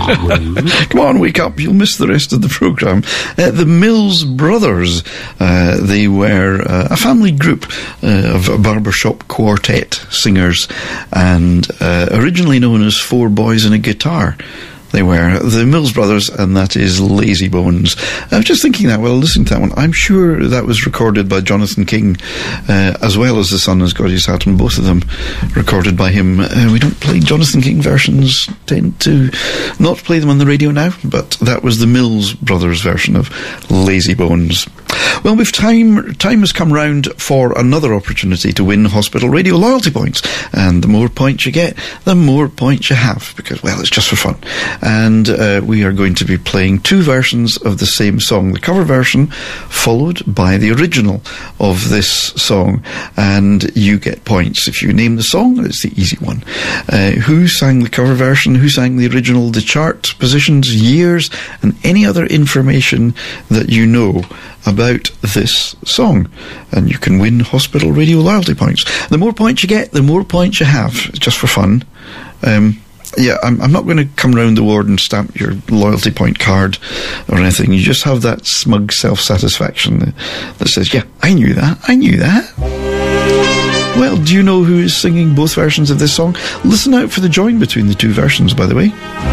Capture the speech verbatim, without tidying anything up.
Come on, wake up. You'll miss the rest of the programme. Uh, the Mills Brothers. Uh, they were uh, a family group uh, of a barbershop quartet singers, and uh, originally known as Four Boys and a Guitar. They were the Mills Brothers, and that is Lazy Bones. I was just thinking that while listening to that one. I'm sure that was recorded by Jonathan King, uh, as well as The Sun Has Got His Hat, and both of them recorded by him. Uh, we don't play Jonathan King versions, tend to not play them on the radio now, but that was the Mills Brothers version of Lazy Bones. Well, we've time, time has come round for another opportunity to win Hospital Radio loyalty points. And the more points you get, the more points you have, because, well, it's just for fun. And uh, we are going to be playing two versions of the same song. The cover version followed by the original of this song. And you get points. If you name the song, it's the easy one. Uh, who sang the cover version, who sang the original, the chart positions, years, and any other information that you know about this song, and you can win Hospital Radio loyalty points. The more points you get, the more points you have, just for fun. Um, yeah, I'm, I'm not going to come round the ward and stamp your loyalty point card or anything. You just have that smug self-satisfaction that, that says, yeah, I knew that, I knew that. Well, do you know who is singing both versions of this song? Listen out for the join between the two versions, by the way.